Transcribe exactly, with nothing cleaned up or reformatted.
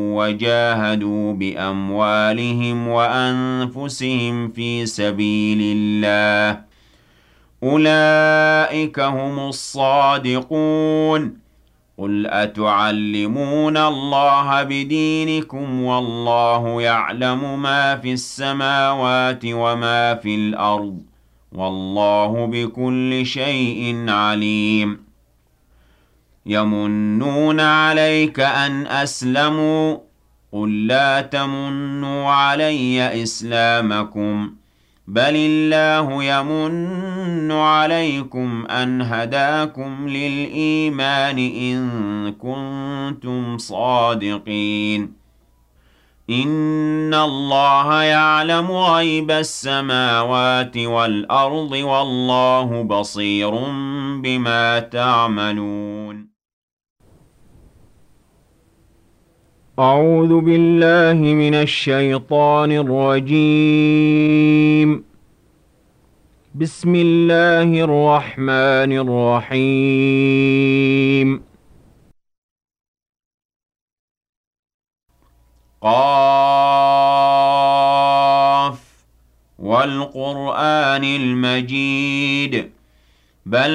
وجاهدوا بأموالهم وأنفسهم في سبيل الله أولئك هم الصادقون قل أتعلمون الله بدينكم والله يعلم ما في السماوات وما في الأرض والله بكل شيء عليم يمنون عليك أن أسلموا قل لا تمنوا علي إسلامكم بل الله يمن عليكم أن هداكم للإيمان إن كنتم صادقين إن الله يعلم غيب السماوات والأرض والله بصير بما تعملون أعوذ بالله من الشيطان الرجيم بسم الله الرحمن الرحيم قاف والقرآن المجيد بل